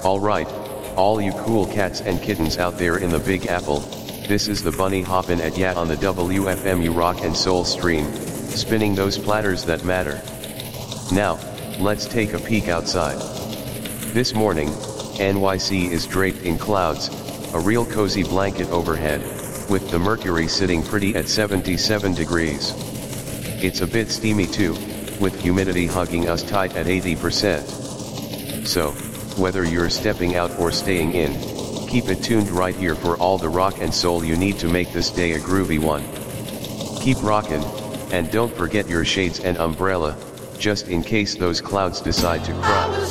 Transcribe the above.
Alright, all you cool cats and kittens out there in the Big Apple, this is the bunny hoppin' at ya on the WFMU Rock and Soul stream, spinning those platters that matter. Now, let's take a peek outside. This morning, NYC is draped in clouds, a real cozy blanket overhead, with the mercury sitting pretty at 77 degrees. It's a bit steamy too, with humidity hugging us tight at 80%. So, whether you're stepping out or staying in, keep it tuned right here for all the rock and soul you need to make this day a groovy one. Keep rockin', and don't forget your shades and umbrella, just in case those clouds decide to crop.